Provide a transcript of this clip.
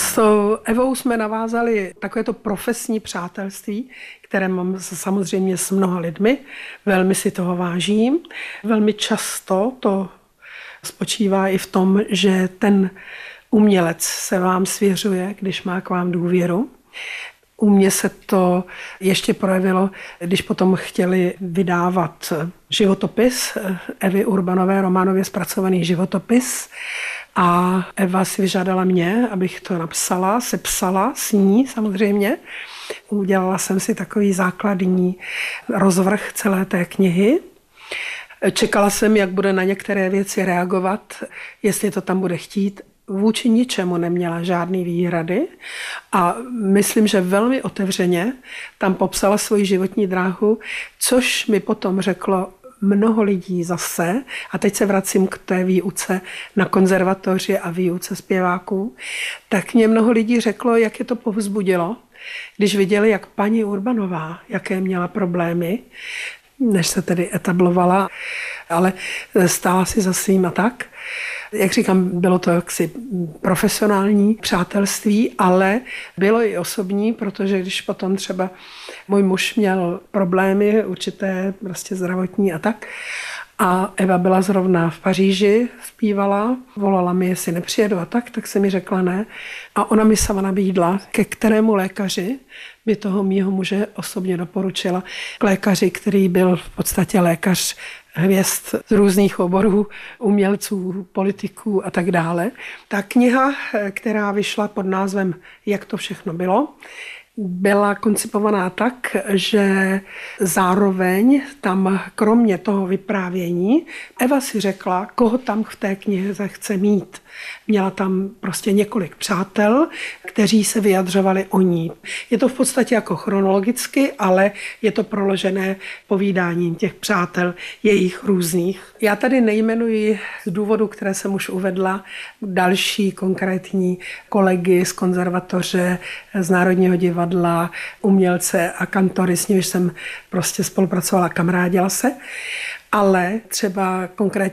S Evou jsme navázali takovéto profesní přátelství, které mám samozřejmě s mnoha lidmi. Velmi si toho vážím. Velmi často to spočívá i v tom, že ten umělec se vám svěřuje, když má k vám důvěru. U mě se to ještě projevilo, když potom chtěli vydávat životopis Evy Urbanové, románově zpracovaný životopis. A Eva si vyžádala mě, abych to napsala, sepsala s ní samozřejmě. Udělala jsem si takový základní rozvrh celé té knihy. Čekala jsem, jak bude na některé věci reagovat, jestli to tam bude chtít. Vůči ničemu neměla žádný výhrady a myslím, že velmi otevřeně tam popsala svoji životní dráhu, což mi potom řeklo mnoho lidí zase. A teď se vracím k té výuce na konzervatoři a výuce zpěváků. Tak mě mnoho lidí řeklo, jak je to povzbudilo, když viděli, jak paní Urbanová, jaké měla problémy, než se tedy etablovala, ale stála si za svým a tak. Jak říkám, bylo to jaksi profesionální přátelství, ale bylo i osobní, protože když potom třeba můj muž měl problémy určité prostě zdravotní a tak, a Eva byla zrovna v Paříži, zpívala, volala mi, jestli nepřijedu a tak se mi řekla ne. A ona mi sama nabídla, ke kterému lékaři by toho mýho muže osobně doporučila. K lékaři, který byl v podstatě lékař hvězd z různých oborů, umělců, politiků a tak dále. Ta kniha, která vyšla pod názvem Jak to všechno bylo, byla koncipovaná tak, že zároveň tam kromě toho vyprávění Eva si řekla, koho tam v té knize chce mít. Měla tam prostě několik přátel, kteří se vyjadřovali o ní. Je to v podstatě jako chronologicky, ale je to proložené povídáním těch přátel, jejich různých. Já tady nejmenuji z důvodu, které jsem už uvedla, další konkrétní kolegy z konzervatoře, z Národního divadla, umělce a kantory, s nimiž jsem prostě spolupracovala, kamarádila se. Ale třeba konkrétně